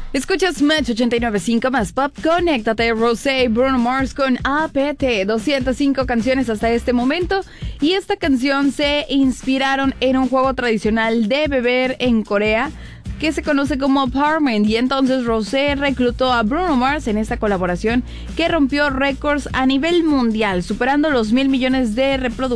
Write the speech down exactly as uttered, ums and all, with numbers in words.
Escuchas Match ochenta y nueve punto cinco más Pop. Conéctate, Rosé, Bruno Mars con A P T. doscientas cinco canciones hasta este momento. Y esta canción se inspiraron en un juego tradicional de beber en Corea que se conoce como Parmen. Y entonces Rosé reclutó a Bruno Mars en esta colaboración que rompió récords a nivel mundial, superando los mil millones de reproducciones